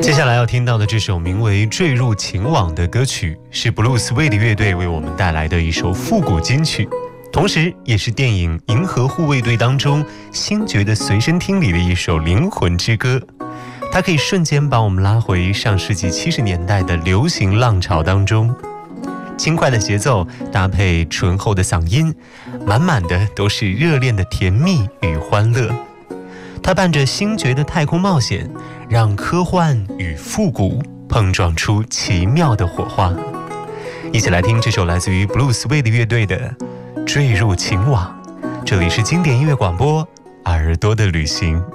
接下来要听到的这首名为《坠入情网》的歌曲，是 Blue Suede 乐队为我们带来的一首复古金曲，同时也是电影《银河护卫队》当中星爵的随身听里的一首灵魂之歌。它可以瞬间把我们拉回上世纪70年代的流行浪潮当中，轻快的节奏搭配醇厚的嗓音，满满的都是热恋的甜蜜与欢乐。它伴着星爵的太空冒险，让科幻与复古碰撞出奇妙的火花。一起来听这首来自于 Blue Suede 乐队的《坠入情网》。这里是经典音乐广播，耳朵的旅行。